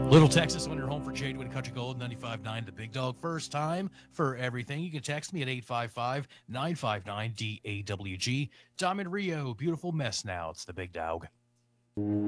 Little Texas when you're home for Jadewood Country Gold 95.9 The Big Dog. First time for everything. You can text me at 855-959-DAWG. Diamond Rio, beautiful mess now. It's The Big Dog.